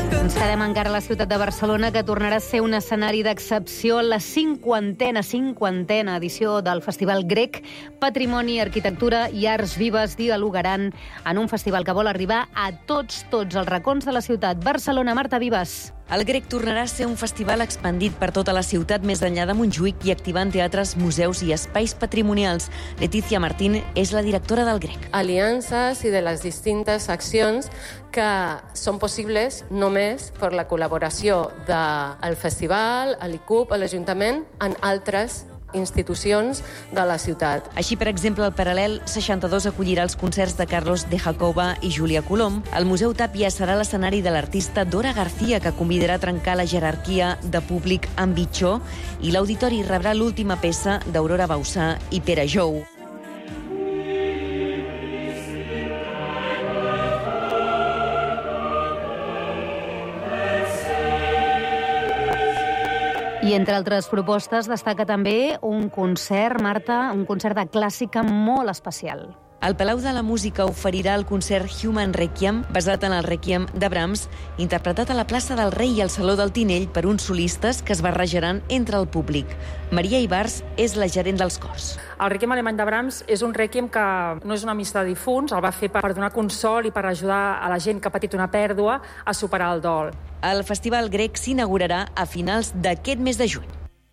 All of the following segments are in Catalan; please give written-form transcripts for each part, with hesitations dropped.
Ens quedem encara a la ciutat de Barcelona, que tornarà a ser un escenari d'excepció, la cinquantena edició del Festival Grec. Patrimoni, arquitectura i arts vives dialogaran en un festival que vol arribar a tots els racons de la ciutat. Barcelona, Marta Vives. El Grec tornarà a ser un festival expandit per tota la ciutat més enllà de Montjuïc i activant teatres, museus i espais patrimonials. Leticia Martín és la directora del Grec. Aliances i de les distintes accions que són possibles només per la col·laboració del festival, l'ICUP, l'Ajuntament, en altres institucions de la ciutat. Així, per exemple, el Paral·lel 62 acollirà els concerts de Carlos de Jacoba i Júlia Colom. El Museu Tàpia serà l'escenari de l'artista Dora García, que convidarà a trencar la jerarquia de públic amb Bitxó, i l'auditori rebrà l'última peça d'Aurora Bausà i Pere Jou. I entre altres propostes destaca també un concert, Marta, un concert de clàssica molt especial. El Palau de la Música oferirà el concert Human Requiem, basat en el Requiem de Brahms, interpretat a la plaça del Rei i al Saló del Tinell per uns solistes que es barrejaran entre el públic. Maria Ibars és la gerent dels cors. El Requiem alemany de Brahms és un requiem que no és una missa de difunts, el va fer per donar consol i per ajudar a la gent que ha patit una pèrdua a superar el dol. El Festival Grec s'inaugurarà a finals d'aquest mes de juny.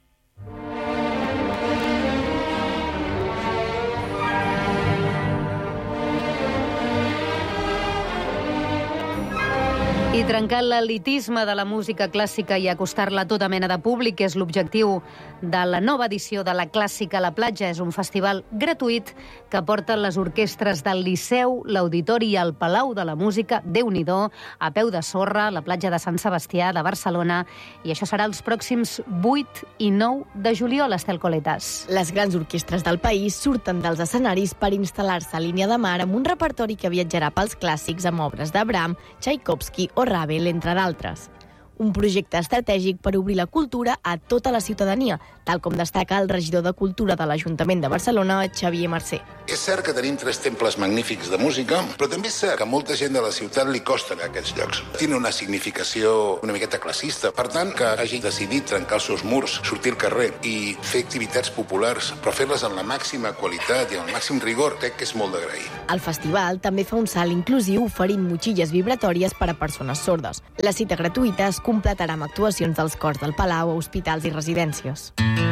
I trencar l'elitisme de la música clàssica i acostar-la a tota mena de públic és l'objectiu de la nova edició de la Clàssica a la Platja. És un festival gratuït que porten les orquestres del Liceu, l'Auditori i el Palau de la Música, Déu-n'hi-do, a peu de sorra, a la platja de Sant Sebastià de Barcelona. I això serà els pròxims 8 i 9 de juliol, Estel Coletas. Les grans orquestres del país surten dels escenaris per instal·lar-se a línia de mar amb un repertori que viatjarà pels clàssics amb obres de Brahms, Tchaikovsky o Ravel, entre d'altres. Un projecte estratègic per obrir la cultura a tota la ciutadania, tal com destaca el regidor de Cultura de l'Ajuntament de Barcelona, Xavier Mercè. És cert que tenim 3 temples magnífics de música, però també és cert que a molta gent de la ciutat li costen aquests llocs. Tenen una significació una miqueta classista. Per tant, que hagi decidit trencar els seus murs, sortir al carrer i fer activitats populars, però fer-les amb la màxima qualitat i amb el màxim rigor, crec que és molt d'agrair. El festival també fa un salt inclusiu oferint motxilles vibratòries per a persones sordes. La cita gratuïta es completarà amb actuacions dels cors del Palau a hospitals i residències.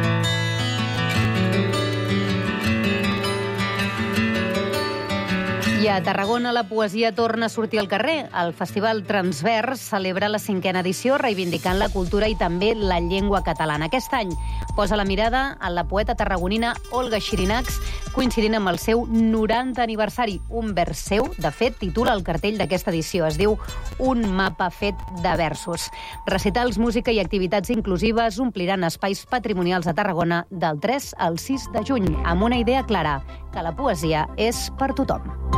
I a Tarragona la poesia torna a sortir al carrer. El Festival Transvers celebra la 5a edició reivindicant la cultura i també la llengua catalana. Aquest any posa la mirada en la poeta tarragonina Olga Xirinacs, coincidint amb el seu 90 aniversari. Un vers seu, de fet, titula el cartell d'aquesta edició. Es diu Un mapa fet de versos. Recitals, música i activitats inclusives ompliran espais patrimonials a Tarragona del 3 al 6 de juny, amb una idea clara, que la poesia és per tothom.